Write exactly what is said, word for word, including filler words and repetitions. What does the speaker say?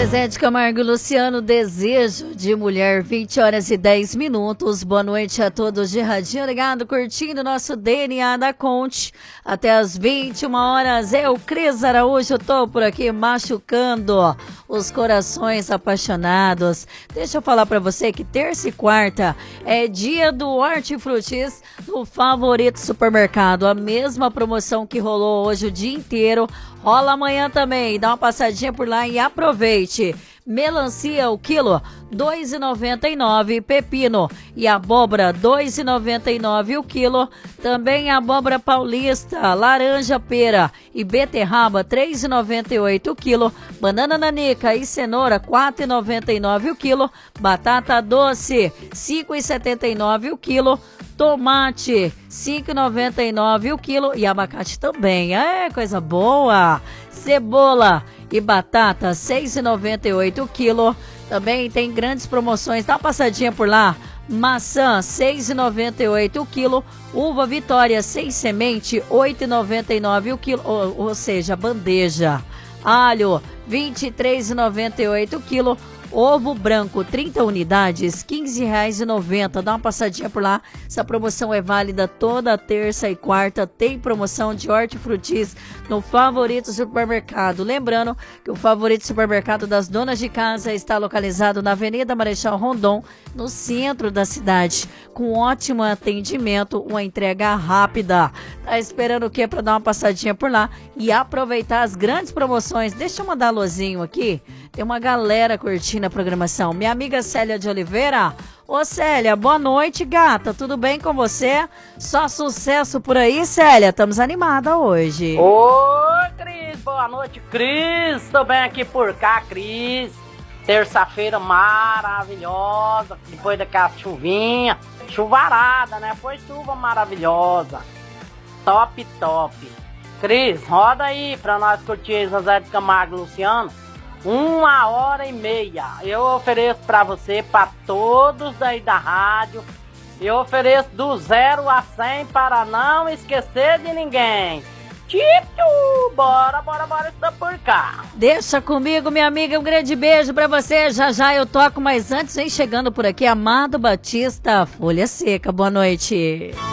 Zezé de Camargo e Luciano, Desejo de Mulher, vinte horas e dez minutos. Boa noite a todos de radinho ligado, curtindo nosso D N A da Conte. Até as vinte e uma horas, eu, Cris Araújo, tô por aqui machucando os corações apaixonados. Deixa eu falar pra você que terça e quarta é dia do Hortifrutis no Favorito Supermercado. A mesma promoção que rolou hoje o dia inteiro, rola amanhã também. Dá uma passadinha por lá e aproveite. Melancia o quilo, dois reais e noventa e nove centavos. Pepino e abóbora, dois reais e noventa e nove centavos o quilo. Também abóbora paulista, laranja pera e beterraba, três reais e noventa e oito centavos o quilo. Banana nanica e cenoura, quatro reais e noventa e nove centavos o quilo. Batata doce, cinco reais e setenta e nove centavos o quilo. Tomate, cinco reais e noventa e nove centavos o quilo. E abacate também, é coisa boa. Cebola e batata, seis reais e noventa e oito centavos o quilo. Também tem grandes promoções, dá uma passadinha por lá. Maçã, seis reais e noventa e oito centavos o quilo. Uva Vitória, sem semente, oito reais e noventa e nove centavos o quilo. Ou, ou seja, bandeja. Alho, vinte e três reais e noventa e oito centavos o quilo. Ovo branco, trinta unidades, quinze reais e noventa centavos. Dá uma passadinha por lá. Essa promoção é válida toda terça e quarta. Tem promoção de hortifrutis no Favorito Supermercado. Lembrando que o Favorito Supermercado das Donas de Casa está localizado na Avenida Marechal Rondon, no centro da cidade, com ótimo atendimento, uma entrega rápida. Tá esperando o quê para dar uma passadinha por lá e aproveitar as grandes promoções? Deixa eu mandar alôzinho aqui. Tem uma galera curtindo a programação. Minha amiga Célia de Oliveira. Ô Célia, boa noite, gata. Tudo bem com você? Só sucesso por aí, Célia. Estamos animada hoje. Oi, Cris. Boa noite, Cris. Tô bem aqui por cá, Cris. Terça-feira maravilhosa. Depois daquela chuvinha. Chuvarada, né? Foi chuva maravilhosa. Top, top. Cris, roda aí pra nós curtir Zezé de Camargo e Luciano. Uma hora e meia. Eu ofereço pra você, pra todos daí da rádio. Eu ofereço do zero a cem para não esquecer de ninguém. Tipo, bora, bora, bora, está por cá. Deixa comigo, minha amiga, um grande beijo pra você. Já já eu toco, mas antes vem chegando por aqui Amado Batista, Folha Seca. Boa noite.